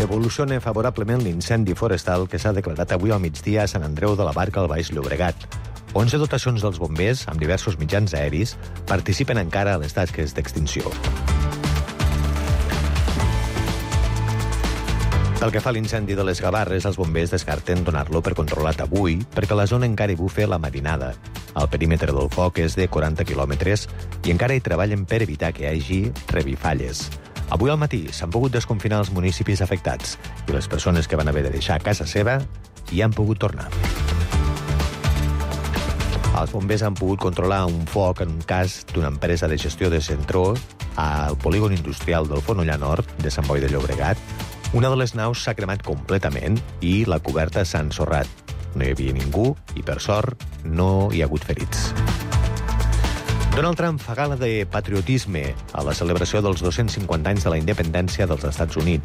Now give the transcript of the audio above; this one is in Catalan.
Evoluciona favorablement l'incendi forestal que s'ha declarat avui al migdia a Sant Andreu de la Barca, al Baix Llobregat. 11 dotacions dels bombers, amb diversos mitjans aeris, participen encara a les tasques d'extinció. Pel que fa a l'incendi de les Gavarres, els bombers descarten donar-lo per controlat avui perquè la zona encara hi bufa la marinada. El perímetre del foc és de 40 quilòmetres i encara hi treballen per evitar que hi hagi revifalles. Avui al matí s'han pogut desconfinar els municipis afectats i les persones que van haver de deixar casa seva hi han pogut tornar. Els bombers han pogut controlar un foc en un cas d'una empresa de gestió de centró al polígon industrial del Fonollà Nord de Sant Boi de Llobregat. Una de les naus s'ha cremat completament i la coberta s'ha ensorrat. No hi havia ningú i, per sort, no hi ha hagut ferits. Donald Trump fa gala de patriotisme a la celebració dels 250 anys de la independència dels Estats Units.